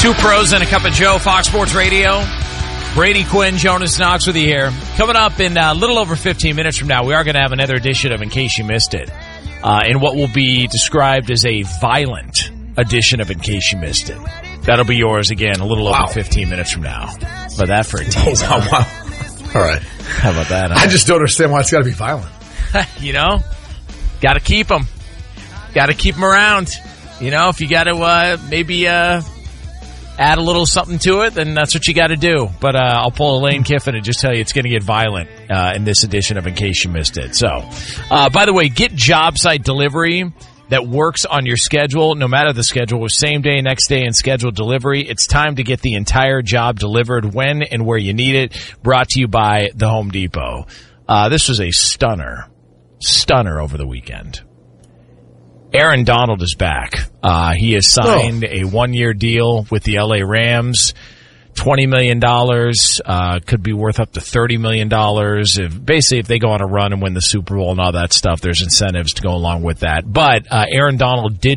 Two pros and a cup of Joe, Fox Sports Radio. Brady Quinn, Jonas Knox with you here. Coming up in a little over 15 minutes from now, we are going to have another edition of In Case You Missed It, in what will be described as a violent edition of In Case You Missed It. That'll be yours again a little over 15 minutes from now. But that for a tease. Wow. All right. How about that? Huh? I just don't understand why it's got to be violent. You know, got to keep them. Got to keep them around. You know, if you got to maybe add a little something to it, then that's what you got to do. But I'll pull a Lane Kiffin and just tell you it's going to get violent in this edition of In Case You Missed It. So, by the way, get job site delivery that works on your schedule, no matter the schedule, with same day, next day, and scheduled delivery. It's time to get the entire job delivered when and where you need it. Brought to you by the Home Depot. This was a stunner over the weekend. Aaron Donald is back. He has signed a one-year deal with the LA Rams. $20 million, could be worth up to $30 million. If they go on a run and win the Super Bowl and all that stuff, there's incentives to go along with that. But Aaron Donald did